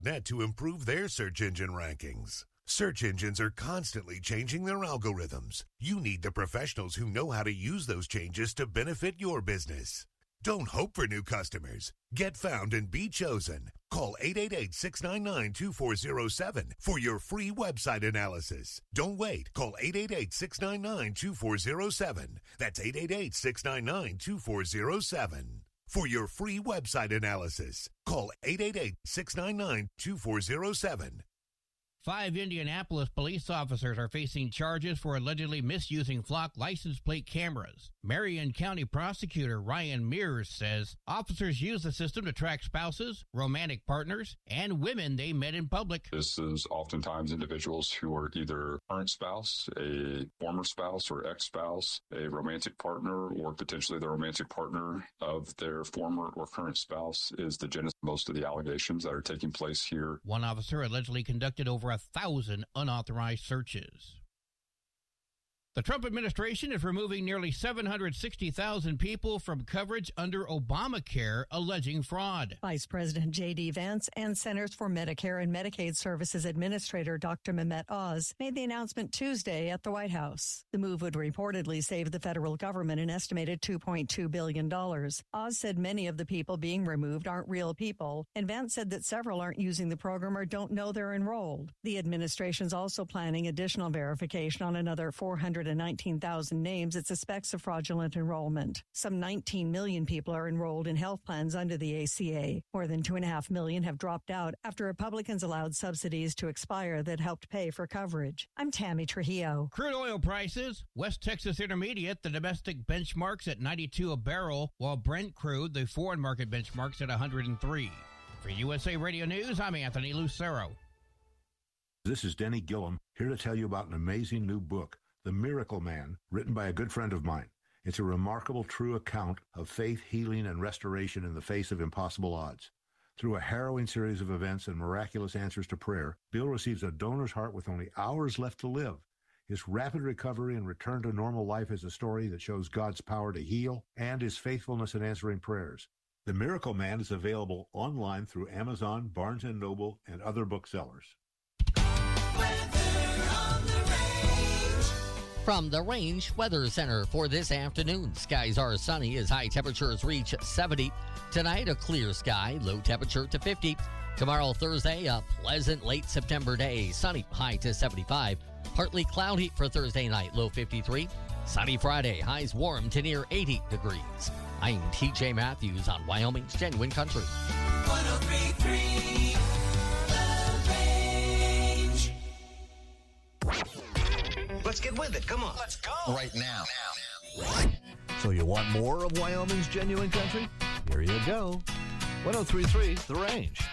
net to improve their search engine rankings. Search engines are constantly changing their algorithms. You need the professionals who know how to use those changes to benefit your business. Don't hope for new customers. Get found and be chosen. Call 888-699-2407 for your free website analysis. Don't wait. Call 888-699-2407. That's 888-699-2407. For your free website analysis, call 888-699-2407. 5 Indianapolis police officers are facing charges for allegedly misusing flock license plate cameras. Marion County prosecutor Ryan Mears says officers use the system to track spouses, romantic partners, and women they met in public. This is oftentimes individuals who are either current spouse, a former spouse or ex-spouse, a romantic partner, or potentially the romantic partner of their former or current spouse is the genesis of most of the allegations that are taking place here. One officer allegedly conducted over 1,000 unauthorized searches. The Trump administration is removing nearly 760,000 people from coverage under Obamacare, alleging fraud. Vice President J.D. Vance and Centers for Medicare and Medicaid Services Administrator Dr. Mehmet Oz made the announcement Tuesday at the White House. The move would reportedly save the federal government an estimated $2.2 billion. Oz said many of the people being removed aren't real people, and Vance said that several aren't using the program or don't know they're enrolled. The administration's also planning additional verification on another 419,000 names it suspects of fraudulent enrollment. Some 19 million people are enrolled in health plans under the ACA. More than 2.5 million have dropped out after Republicans allowed subsidies to expire that helped pay for coverage. I'm Tammy Trujillo. Crude oil prices. West Texas Intermediate, the domestic benchmarks at 92 a barrel, while Brent crude, the foreign market benchmarks at 103. For USA Radio News, I'm Anthony Lucero. This is Denny Gillum, here to tell you about an amazing new book, The Miracle Man, written by a good friend of mine. It's a remarkable, true account of faith, healing, and restoration in the face of impossible odds. Through a harrowing series of events and miraculous answers to prayer, Bill receives a donor's heart with only hours left to live. His rapid recovery and return to normal life is a story that shows God's power to heal and his faithfulness in answering prayers. The Miracle Man is available online through Amazon, Barnes & Noble, and other booksellers. From the Range Weather Center for this afternoon, skies are sunny as high temperatures reach 70. Tonight, a clear sky, low temperature to 50. Tomorrow, Thursday, a pleasant late September day, sunny, high to 75. Partly cloudy for Thursday night, low 53. Sunny Friday, highs warm to near 80 degrees. I'm TJ Matthews on Wyoming's Genuine Country. 103.3 The Range. Let's get with it. Come on. Let's go. Right now. So you want more of Wyoming's Genuine Country? Here you go. 103.3 The Range.